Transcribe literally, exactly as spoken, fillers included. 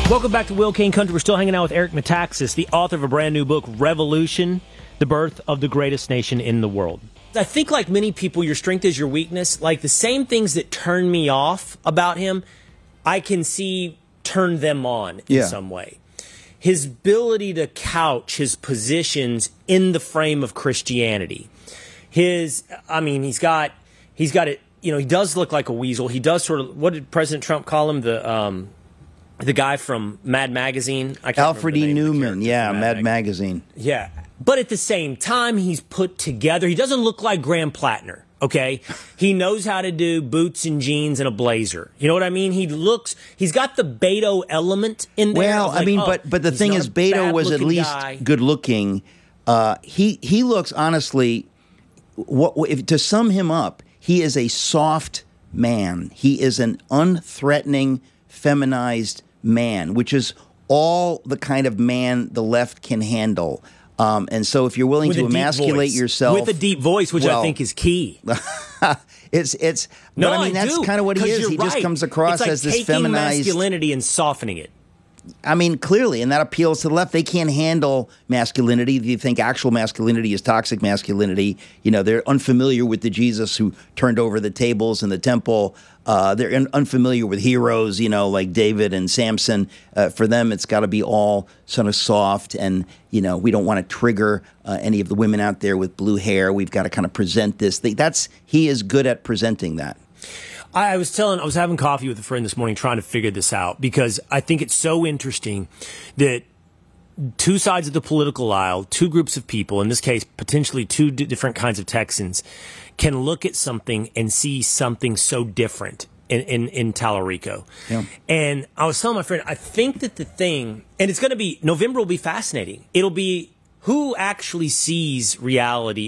Welcome back to Will Kane Country. We're still hanging out with Eric Metaxas, the author of a brand new book, Revolution, The Birth of the Greatest Nation in the World. I think like many people, your strength is your weakness. Like the same things that turn me off about him, I can see turn them on in yeah. some way. His ability to couch his positions in the frame of Christianity. His, I mean, he's got, he's got it, you know, he does look like a weasel. He does sort of, what did President Trump call him? The, um, the guy from Mad Magazine. I can't Alfred E. Newman, yeah, Mad, Mad Magazine. Yeah. But at the same time, he's put together. He doesn't look like Graham Plattner, okay? He knows how to do boots and jeans and a blazer. You know what I mean? He looks, he's got the Beto element in there. Well, like, I mean, oh, but but the thing is, Beto was at least guy. good looking. Uh, he he looks honestly. What if to sum him up? He is a soft man. He is an unthreatening, feminized man, which is all the kind of man the left can handle. Um, and so, if you're willing with to emasculate voice. yourself with a deep voice, which well, I think is key. it's it's. No, but I mean I that's do, kind of what he is. He right. just comes across it's like as this taking feminized masculinity and softening it. I mean, clearly, and that appeals to the left. They can't handle masculinity. They think actual masculinity is toxic masculinity. You know, they're unfamiliar with the Jesus who turned over the tables in the temple. Uh, they're un unfamiliar with heroes, you know, like David and Samson. Uh, for them, it's got to be all sort of soft. And, you know, we don't want to trigger uh, any of the women out there with blue hair. We've got to kind of present this thing. That's, he is good at presenting that. I was telling, I was having coffee with a friend this morning trying to figure this out because I think it's so interesting that two sides of the political aisle, two groups of people, in this case, potentially two different kinds of Texans, can look at something and see something so different in, in, in Tallarico. Yeah. And I was telling my friend, I think that the thing, and it's going to be, November will be fascinating. It'll be who actually sees reality